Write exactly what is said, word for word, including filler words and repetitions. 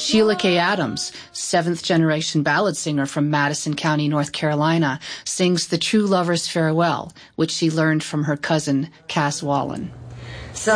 Sheila K. Adams, seventh-generation ballad singer from Madison County, North Carolina, sings The True Lover's Farewell, which she learned from her cousin, Cass Wallen.